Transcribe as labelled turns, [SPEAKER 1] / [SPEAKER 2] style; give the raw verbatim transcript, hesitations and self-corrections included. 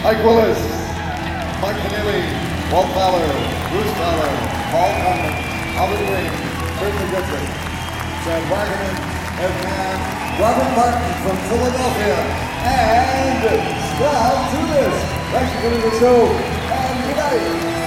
[SPEAKER 1] Mike Willis, Mike Keneally, Walt Fowler, Bruce Fowler, Paul Conlon, Albert Wing, Kurt McGuffin, Sam Wagnerman, Ed Mann, Robert Martin from Philadelphia, and Scott Tunis. Thanks for coming to the show, and good night.